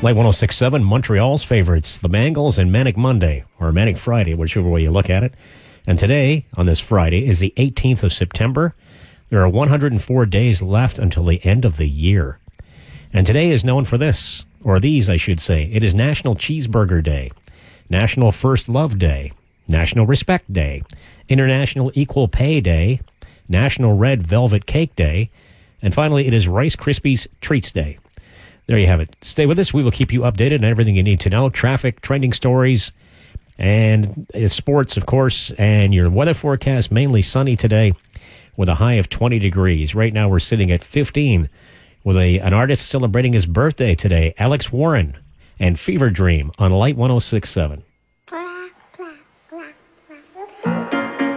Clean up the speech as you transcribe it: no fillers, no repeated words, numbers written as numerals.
Light 106.7, Montreal's favorites, the Mangles and Manic Monday, or Manic Friday, whichever way you look at it. And today, on this Friday, is the 18th of September. There are 104 days left until the end of the year. And today is known for this, or these, I should say. It is National Cheeseburger Day, National First Love Day, National Respect Day, International Equal Pay Day, National Red Velvet Cake Day, and finally, it is Rice Krispies Treats Day. There you have it. Stay with us. We will keep you updated on everything you need to know. Traffic, trending stories, and sports, of course, and your weather forecast, mainly sunny today with a high of 20 degrees. Right now we're sitting at 15 with an artist celebrating his birthday today, Alex Warren, and Fever Dream on Light 106.7.